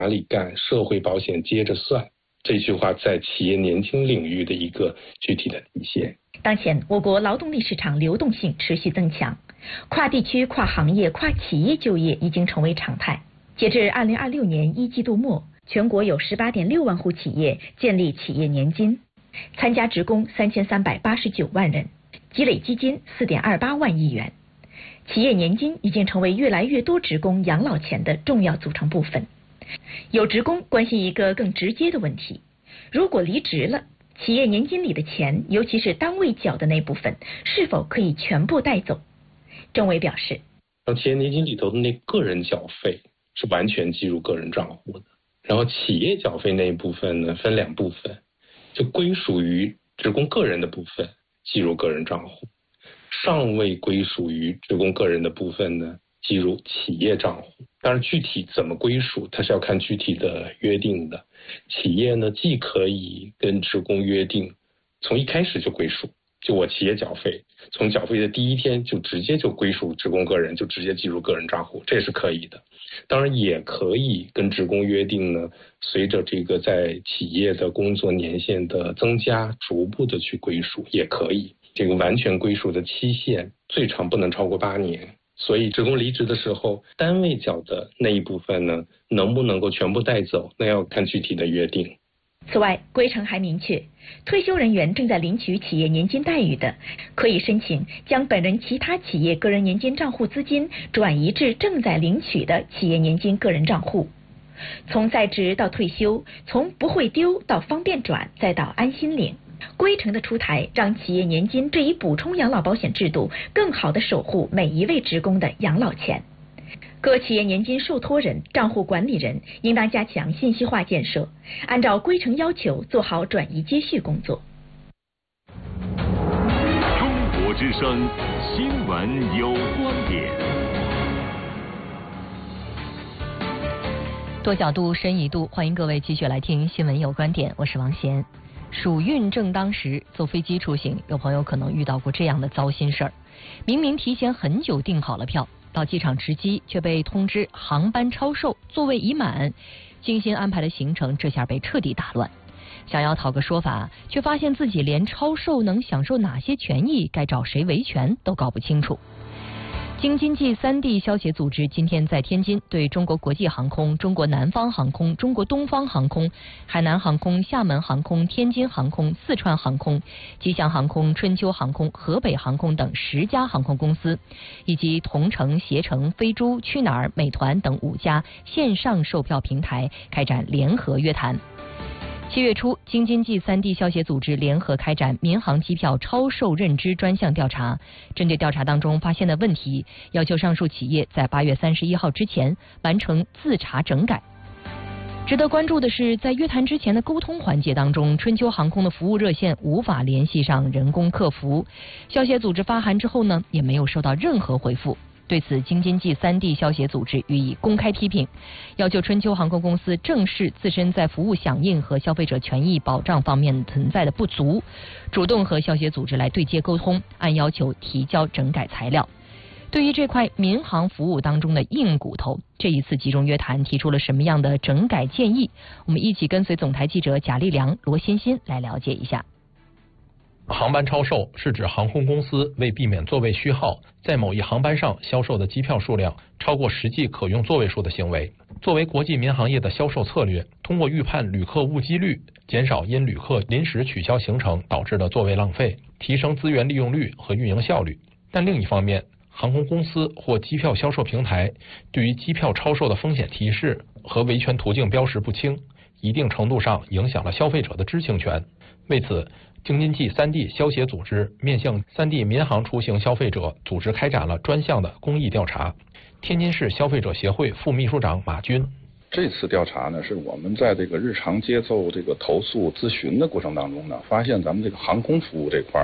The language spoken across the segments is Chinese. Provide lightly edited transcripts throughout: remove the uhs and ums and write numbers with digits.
哪里干，社会保险接着算。这句话在企业年金领域的一个具体的体现。 当前，我国劳动力市场流动性持续增强，跨地区、跨行业、跨企业就业已经成为常态。截至2026年1季度末，全国有18.6万户企业建立企业年金，参加职工3389万人，积累基金4.28万亿元。企业年金已经成为越来越多职工养老钱的重要组成部分。有职工关心一个更直接的问题：如果离职了，企业年金里的钱，尤其是单位缴的那部分，是否可以全部带走？郑伟表示， 企业年金里头的那个人缴费是完全计入个人账户的，然后企业缴费那一部分呢，分2部分，就归属于职工个人的部分计入个人账户，尚未归属于职工个人的部分呢，计入企业账户。当然具体怎么归属，它是要看具体的约定的。企业呢，既可以跟职工约定从一开始就归属，就我企业缴费，从缴费的第一天就直接就归属职工个人，就直接计入个人账户，这是可以的。当然也可以跟职工约定呢，随着这个在企业的工作年限的增加，逐步的去归属也可以。这个完全归属的期限最长不能超过8年。所以职工离职的时候，单位缴的那一部分呢，能不能够全部带走，那要看具体的约定。 此外，规程还明确，退休人员正在领取企业年金待遇的，可以申请将本人其他企业个人年金账户资金转移至正在领取的企业年金个人账户。从在职到退休，从不会丢到方便转，再到安心领。规程的出台，让企业年金这一补充养老保险制度更好地守护每一位职工的养老钱。各企业年金受托人、账户管理人应当加强信息化建设，按照规程要求做好转移接续工作。 中国之声，新闻有观点。 多角度，深一度，欢迎各位继续来听新闻有观点，我是王贤。暑运正当时，坐飞机出行，有朋友可能遇到过这样的糟心事儿：明明提前很久订好了票，到机场值机，却被通知航班超售，座位已满，精心安排的行程这下被彻底打乱。想要讨个说法，却发现自己连超售能享受哪些权益，该找谁维权都搞不清楚。京津冀3地消协组织今天在天津对中国国际航空、中国南方航空、中国东方航空、海南航空、厦门航空、天津航空、四川航空、吉祥航空、春秋航空、河北航空等10家航空公司，以及同程、携程、飞猪、去哪儿、美团等5家线上售票平台开展联合约谈。7月初，京津冀3地消协组织联合开展民航机票超售认知专项调查，针对调查当中发现的问题，要求上述企业在8月31号之前完成自查整改。值得关注的是，在约谈之前的沟通环节当中，春秋航空的服务热线无法联系上人工客服，消协组织发函之后呢，也没有收到任何回复。对此，京津冀3地消协组织予以公开批评，要求春秋航空公司正视自身在服务响应和消费者权益保障方面存在的不足，主动和消协组织来对接沟通，按要求提交整改材料。对于这块民航服务当中的硬骨头，这一次集中约谈提出了什么样的整改建议？我们一起跟随总台记者贾丽良、罗欣欣来了解一下。 航班超售是指航空公司为避免座位虚耗，在某一航班上销售的机票数量超过实际可用座位数的行为。作为国际民航业的销售策略，通过预判旅客误机率，减少因旅客临时取消行程导致的座位浪费，提升资源利用率和运营效率。但另一方面，航空公司或机票销售平台对于机票超售的风险提示和维权途径标识不清，一定程度上影响了消费者的知情权。为此，京津冀3地消协组织面向3地民航出行消费者组织开展了专项的公益调查。天津市消费者协会副秘书长马军： 这次调查呢，是我们在这个日常接受这个投诉咨询的过程当中呢，发现咱们这个航空服务这块呢，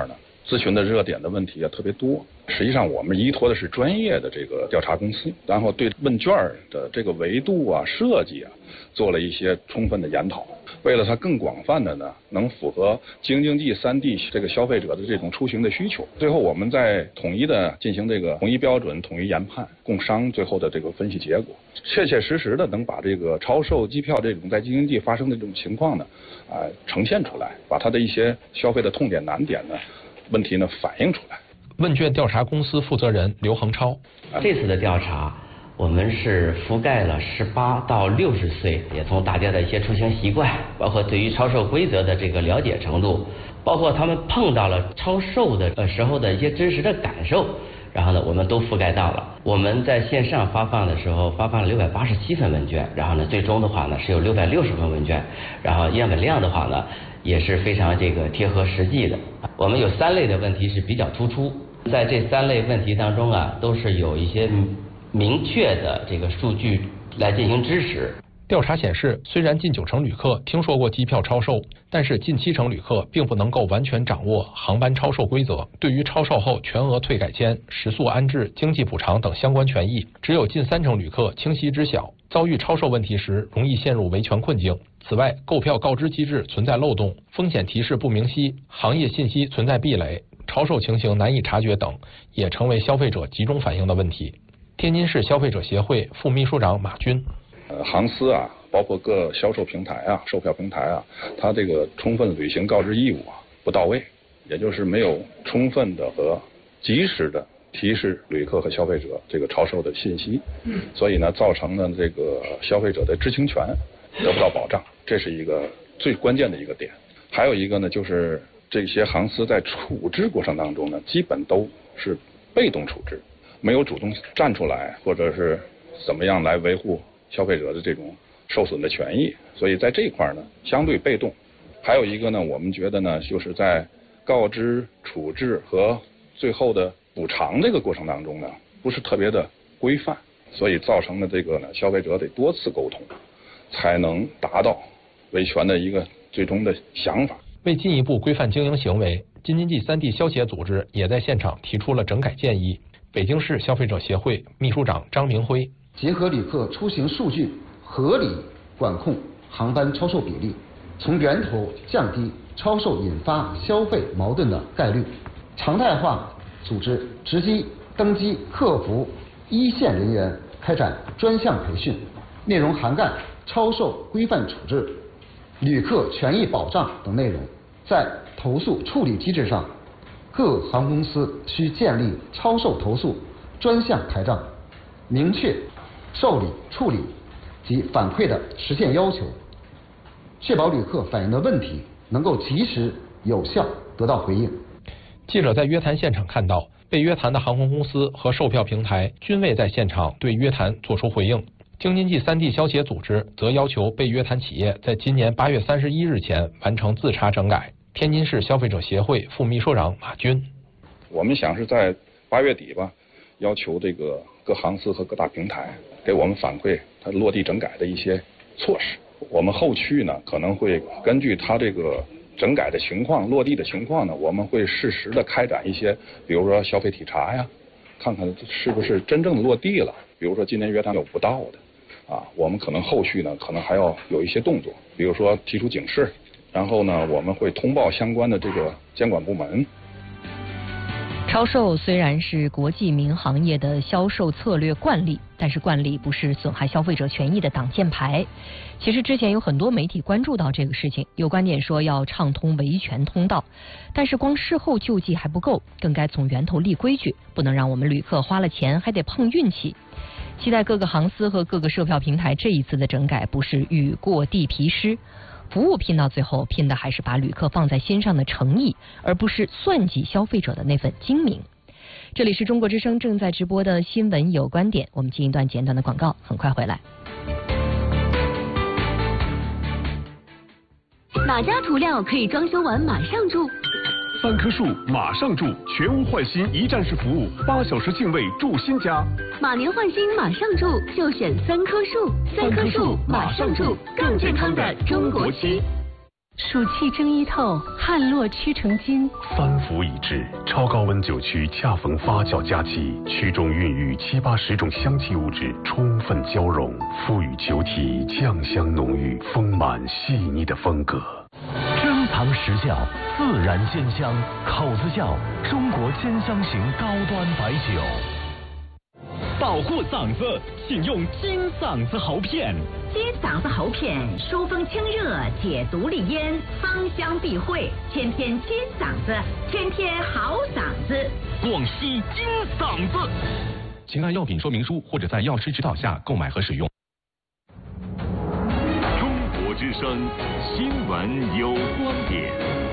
咨询的热点的问题特别多。实际上我们依托的是专业的这个调查公司，然后对问卷的这个维度设计做了一些充分的研讨，为了它更广泛的呢能符合京津冀3地这个消费者的这种出行的需求，最后我们再统一的进行这个统一标准、统一研判，共商最后的这个分析结果，切切实实的能把这个超售机票这种在京津冀发生的这种情况呢呈现出来，把它的一些消费的痛点难点呢问题呢反映出来。 问卷调查公司负责人刘恒超， 这次的调查我们是覆盖了18到60岁，也从大家的一些出行习惯，包括对于超售规则的这个了解程度，包括他们碰到了超售的时候的一些真实的感受，然后呢我们都覆盖到了。我们在线上发放的时候发放了687份问卷，然后呢最终的话呢是有660份问卷，然后样本量的话呢也是非常这个贴合实际的。我们有3类的问题是比较突出，在这3类问题当中都是有一些明确的这个数据来进行支持。 调查显示，虽然近90%旅客听说过机票超售，但是近70%旅客并不能够完全掌握航班超售规则，对于超售后全额退改签、食宿安置、经济补偿等相关权益，只有近30%旅客清晰知晓，遭遇超售问题时容易陷入维权困境。此外，购票告知机制存在漏洞，风险提示不明晰，行业信息存在壁垒，超售情形难以察觉等，也成为消费者集中反映的问题。天津市消费者协会副秘书长马军， 航司包括各销售平台售票平台它这个充分履行告知义务不到位，也就是没有充分的和及时的提示旅客和消费者这个超售的信息，所以呢造成了这个消费者的知情权得不到保障，这是一个最关键的一个点。还有一个呢，就是这些航司在处置过程当中呢，基本都是被动处置，没有主动站出来，或者是怎么样来维护消费者的这种受损的权益，所以在这一块呢相对被动。还有一个呢，我们觉得呢，就是在告知、处置和最后的补偿这个过程当中呢，不是特别的规范，所以造成的这个呢，消费者得多次沟通，才能达到维权的一个最终的想法。 为进一步规范经营行为，京津冀3地消协组织也在现场提出了整改建议。北京市消费者协会秘书长张明辉， 结合旅客出行数据，合理管控航班超售比例，从源头降低超售引发消费矛盾的概率，常态化组织值机、登机、客服一线人员开展专项培训，内容涵盖超售规范处置、旅客权益保障等内容。在投诉处理机制上，各航空公司需建立超售投诉专项台账，明确受理、处理及反馈的实现要求，确保旅客反映的问题能够及时有效得到回应。 记者在约谈现场看到，被约谈的航空公司和售票平台均未在现场对约谈作出回应。京津冀3地消协组织则要求被约谈企业在今年8月31日前完成自查整改。天津市消费者协会副秘书长马军， 我们想是在8月底吧，要求这个各航司和各大平台给我们反馈它落地整改的一些措施。我们后续呢可能会根据它这个整改的情况、落地的情况呢，我们会适时的开展一些，比如说消费体查呀，看看是不是真正落地了。比如说今年约谈有不到的我们可能后续呢可能还要有一些动作，比如说提出警示，然后呢我们会通报相关的这个监管部门。 超售虽然是国际民航业的销售策略惯例，但是惯例不是损害消费者权益的挡箭牌。其实之前有很多媒体关注到这个事情，有观点说要畅通维权通道，但是光事后救济还不够，更该从源头立规矩，不能让我们旅客花了钱还得碰运气。期待各个航司和各个售票平台这一次的整改不是雨过地皮湿，服务拼到最后拼的还是把旅客放在心上的诚意，而不是算计消费者的那份精明。这里是中国之声正在直播的新闻有观点，我们进一段简短的广告，很快回来。 哪家涂料可以装修完马上住 ？3棵树马上住，全屋换新一站式服务，8小时净位住新家。 马年换新马上住，就选3棵树。3棵树马上住，更健康的中国漆。 暑气蒸衣透，汗落屈成金。 3伏已至，超高温酒曲恰逢发酵佳期，曲中孕育7、80种香气物质充分交融，赋予酒体酱香浓郁、丰满细腻的风格。 珍藏实效，自然鲜香，口子窖中国鲜香型高端白酒。 保护嗓子，请用金嗓子喉片。 金嗓子喉片疏风清热，解毒利咽，芳香避秽，天天金嗓子，天天好嗓子。 广西金嗓子， 请按药品说明书或者在药师指导下购买和使用。 中国之声，新闻有观点。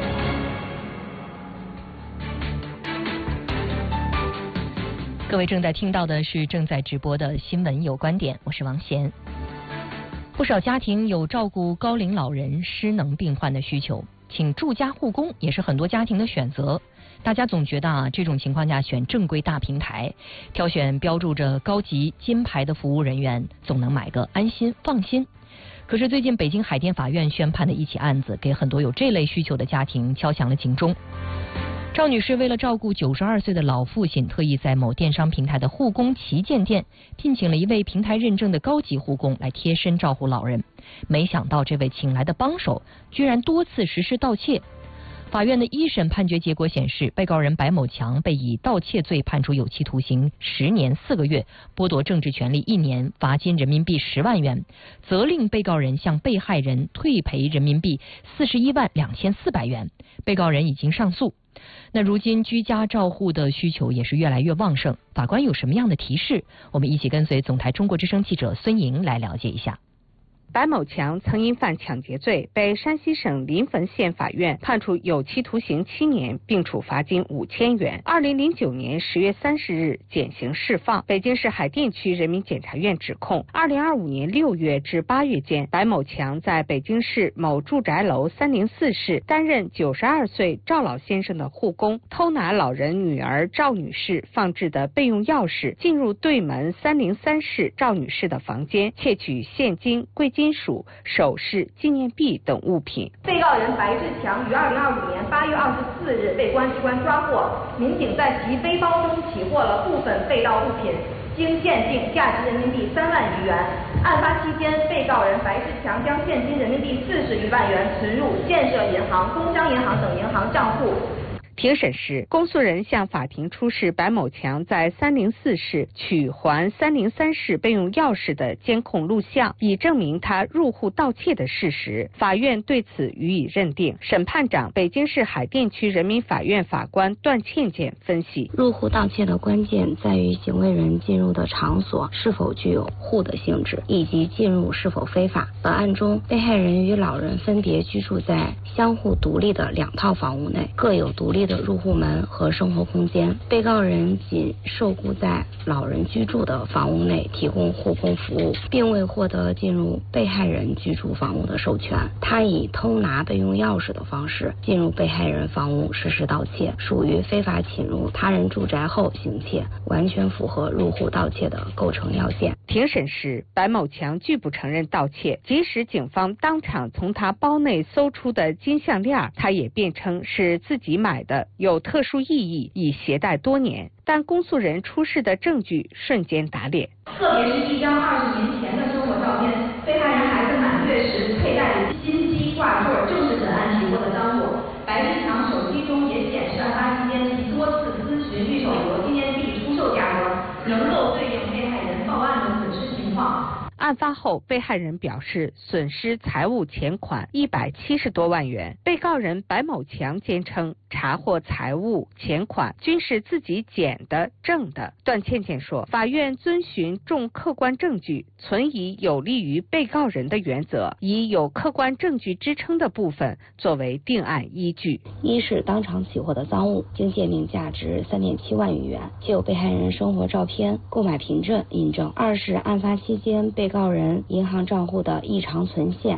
各位正在听到的是正在直播的新闻有观点，我是王贤。不少家庭有照顾高龄老人、失能病患的需求，请住家护工也是很多家庭的选择。大家总觉得这种情况下选正规大平台，挑选标注着高级金牌的服务人员，总能买个安心放心。可是最近北京海淀法院宣判的一起案子，给很多有这类需求的家庭敲响了警钟。赵女士为了照顾92岁的老父亲，特意在某电商平台的护工旗舰店聘请了一位平台认证的高级护工来贴身照顾老人。没想到这位请来的帮手居然多次实施盗窃。法院的一审判决结果显示，被告人白某强被以盗窃罪判处有期徒刑10年4个月，剥夺政治权利1年，罚金人民币10万元，责令被告人向被害人退赔人民币41万2400元。被告人已经上诉。那如今居家照护的需求也是越来越旺盛，法官有什么样的提示？我们一起跟随总台中国之声记者孙莹来了解一下。 白某强曾因犯抢劫罪被山西省临汾县法院判处有期徒刑7年，并处罚金5000元。2009年10月30日减刑释放。北京市海淀区人民检察院指控，2025年6月至8月间，白某强在北京市某住宅楼304室担任92岁赵老先生的护工，偷拿老人女儿赵女士放置的备用钥匙，进入对门303室赵女士的房间，窃取现金、贵金属、首饰、纪念币等物品。 被告人白志强于2025年8月24日被公安机关抓获，民警在其背包中起获了部分被盗物品，经鉴定价值人民币3万余元。案发期间，被告人白志强将现金人民币40余万元存入建设银行、工商银行等银行账户。 庭审时，公诉人向法庭出示白某强在304室取还303室备用钥匙的监控录像，以证明他入户盗窃的事实。法院对此予以认定。审判长、北京市海淀区人民法院法官段倩倩分析： 入户盗窃的关键在于行为人进入的场所是否具有户的性质，以及进入是否非法。本案中，被害人与老人分别居住在相互独立的2套房屋内，各有独立的入户门和生活空间。被告人仅受雇在老人居住的房屋内提供护工服务，并未获得进入被害人居住房屋的授权。他以偷拿备用钥匙的方式进入被害人房屋实施盗窃，属于非法侵入他人住宅后行窃，完全符合入户盗窃的构成要件。 庭审时，白某强拒不承认盗窃，即使警方当场从他包内搜出的金项链，他也辩称是自己买的，有特殊意义，已携带多年。但公诉人出示的证据瞬间打脸， 特别是一张20年前的生活照片，被害人孩子满月时佩戴的金鸡挂坠，正是本案提获的赃物。白志强手机中也显示，案发期间其多次咨询预售国纪念币出售价格，能够对应被害人报案的损失情况。 案发后，被害人表示损失财物钱款170多万元。被告人白某强坚称，查获财物钱款均是自己捡的、挣的。段倩倩说，法院遵循重客观证据，存以有利于被告人的原则，以有客观证据支撑的部分作为定案依据。 一是当场起获的赃物，经鉴定价值3.7万余元，且有被害人生活照片、购买凭证印证。二是案发期间被告人银行账户的异常存现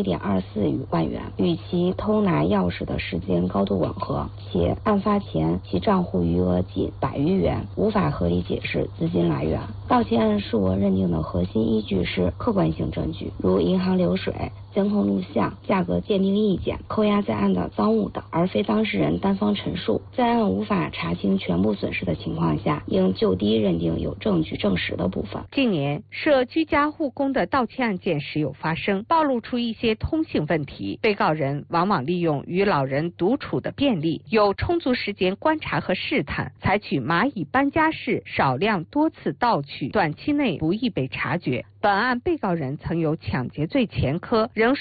41.24万元，与其偷拿钥匙的时间高度吻合，且案发前其账户余额仅100余元，无法合理解释资金来源。 盗窃案数额认定的核心依据是客观性证据，如银行流水、监控录像、价格鉴定意见、扣押在案的赃物等，而非当事人单方陈述。在案无法查清全部损失的情况下，应就低认定有证据证实的部分。 近年涉居家护工的盗窃案件时有发生，暴露出一些通信问题。被告人往往利用与老人独处的便利，有充足时间观察和试探，采取蚂蚁搬家式少量多次盗取，短期内不易被察觉。本案被告人曾有抢劫罪前科，仍